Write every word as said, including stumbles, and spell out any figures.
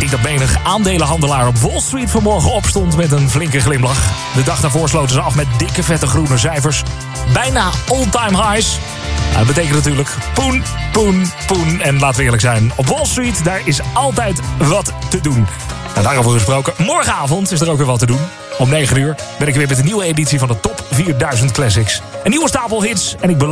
denk dat menig aandelenhandelaar op Wall Street vanmorgen opstond met een flinke glimlach. De dag daarvoor sloten ze af met dikke vette groene cijfers. Bijna all-time highs. Dat betekent natuurlijk poen, poen, poen. En laten we eerlijk zijn, op Wall Street, daar is altijd wat te doen. Nou, daarover gesproken, morgenavond is er ook weer wat te doen. Om negen uur ben ik weer met een nieuwe editie van de Top vierduizend Classics. Een nieuwe stapel hits en ik beloof